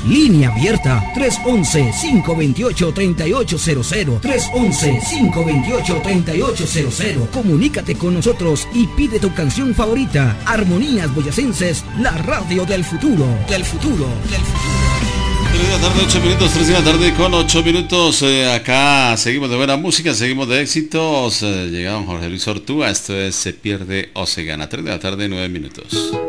Línea abierta 311-528-3800. 311-528-3800. Comunícate con nosotros y pide tu canción favorita. Armonías Boyacenses, la radio del futuro. Del futuro. Del futuro. 3 de la tarde, 8 minutos, 3 de la tarde con 8 minutos. Acá seguimos de buena música, seguimos de éxitos. Llega don Jorge Luis Ortúa. Esto es Se pierde o se gana. 3 de la tarde, 9 minutos.